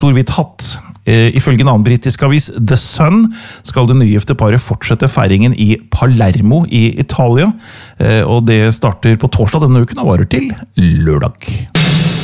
Storhvit hatt. Ifølge en annen britisk avis, The Sun, skal det nygifte paret fortsette feiringen i Palermo i Italia, og det starter på torsdag denne uken og varer til lørdag.